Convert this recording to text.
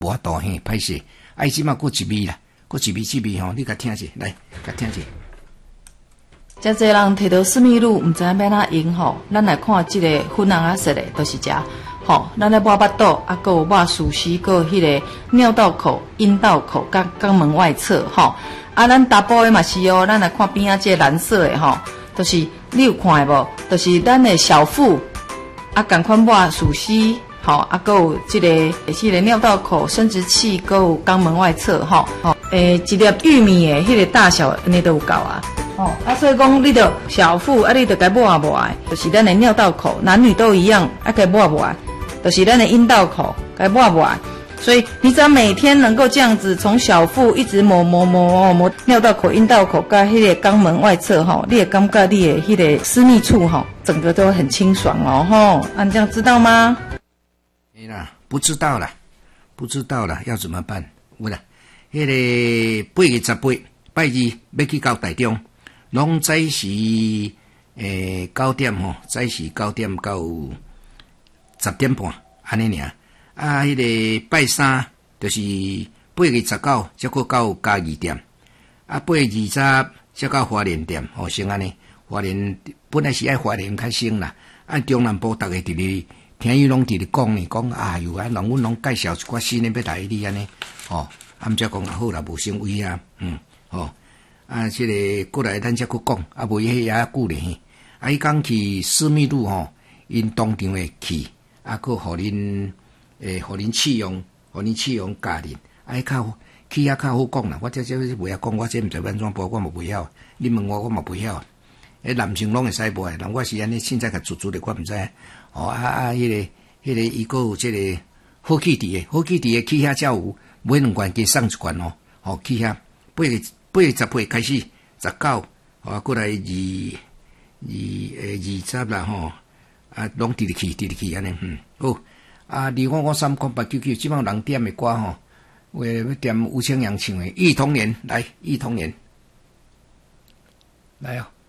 无法度嘿，歹势。啊，伊即马过一味啦，过一味吼，你甲听者，来，甲听者。 真侪人摕到私密乳，毋知影要哪用吼。咱来看即个粉红啊色的，都是遮吼。咱来抹巴肚，啊，佮有抹舒适，佮有迄个尿道口、阴道口、甲肛门外侧吼。啊，咱大部的嘛是哦，咱来看边仔这蓝色的吼，都是你有看无？都是咱的小腹啊，共款抹舒适。好，啊，还有这个尿道口、生殖器，还有肛门外侧，吼，一粒玉米的迄个大小，安尼都有够啊，啊，所以讲你着小腹，啊，你着该抹抹，就是咱的尿道口，男女都一样，啊，该抹抹，就是咱的阴道口，该抹抹。所以你只要每天能够这样子，从小腹一直抹尿道口、阴道口，跟迄个肛门外侧，吼，你也感觉你的迄个私密处，吼，整个都很清爽哦，吼，啊，你这样知道吗？ 不知道了，要怎么办？有啦，迄个8月18拜二要去到台中，拢早时9点吼，早时9点到10点半安尼尔。啊，迄个拜三就是8月19，才过到嘉义店。啊，8月20才到花莲店，吼，先安尼。花莲本来是爱花莲较先啦，按中南部逐个伫咧。听伊拢伫咧讲呢，讲哎哟，啊，阮拢介绍一寡新诶要来你安尼，吼，啊，毋则讲啊好啦，无先位啊，吼，啊，即个过来咱则去讲，啊，无迄也久咧，啊，伊讲去私密路吼，因当场会去，啊，佮互恁互恁试用教恁，啊，伊较去较好讲啦，我这袂晓讲，我这毋知安怎播，我嘛袂晓，你问我嘛袂晓，男性拢会使播，人我是安尼凊彩甲做咧，我毋知。哦迄个伊个有即个好气伫诶，去遐才有买2罐加送1罐哦。哦，去遐8月18开始19，过来20啦吼，啊，拢直去安尼，好啊，255899，即摆人点诶歌吼，要点吴青阳唱诶《忆童年》来，《忆童年》来哦。